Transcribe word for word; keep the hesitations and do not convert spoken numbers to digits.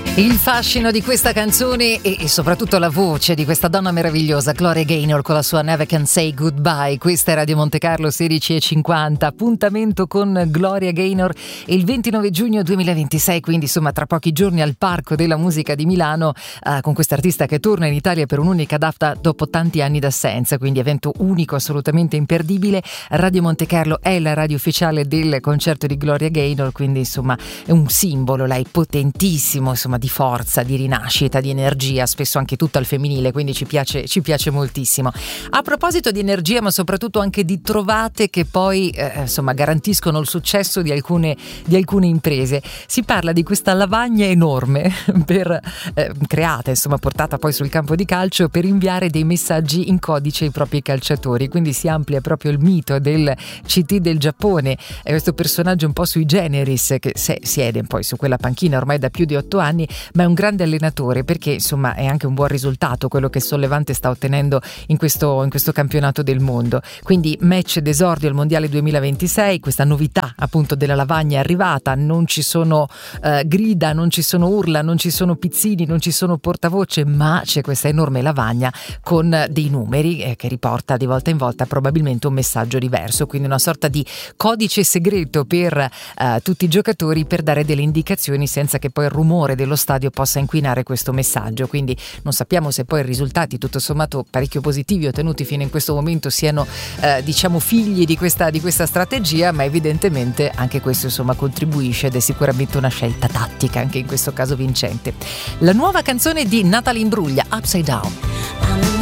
Il fascino di questa canzone e, e soprattutto la voce di questa donna meravigliosa, Gloria Gaynor, con la sua Never Can Say Goodbye. Questa è Radio Monte Carlo sedici e cinquanta. Appuntamento con Gloria Gaynor il ventinove giugno duemilaventisei, quindi insomma tra pochi giorni al Parco della Musica di Milano, eh, con questa artista che torna in Italia per un'unica data dopo tanti anni d'assenza, quindi evento unico, assolutamente imperdibile. Radio Monte Carlo è la radio ufficiale del concerto di Gloria Gaynor, quindi insomma è un simbolo, lei potentissimo, insomma di forza, di rinascita, di energia, spesso anche tutta al femminile, quindi ci piace, ci piace moltissimo. A proposito di energia, ma soprattutto anche di trovate che poi eh, insomma garantiscono il successo di alcune, di alcune imprese, si parla di questa lavagna enorme per, eh, creata, insomma portata poi sul campo di calcio per inviare dei messaggi in codice ai propri calciatori, quindi si amplia proprio il mito del C T del Giappone. È questo personaggio un po' sui generis che se, siede poi su quella panchina ormai da più di otto anni, ma è un grande allenatore, perché insomma è anche un buon risultato quello che il Sollevante sta ottenendo in questo, in questo campionato del mondo. Quindi match d'esordio al mondiale duemilaventisei, questa novità appunto della lavagna è arrivata, non ci sono eh, grida, non ci sono urla, non ci sono pizzini, non ci sono portavoce, ma c'è questa enorme lavagna con dei numeri eh, che riporta di volta in volta probabilmente un messaggio diverso, quindi una sorta di codice segreto per eh, tutti i giocatori, per dare delle indicazioni senza che poi il rumore dello stadio possa inquinare questo messaggio. Quindi non sappiamo se poi i risultati tutto sommato parecchio positivi ottenuti fino in questo momento siano eh, diciamo figli di questa, di questa strategia, ma evidentemente anche questo insomma contribuisce ed è sicuramente una scelta tattica, anche in questo caso vincente. La nuova canzone di Natalie Imbruglia, Upside Down.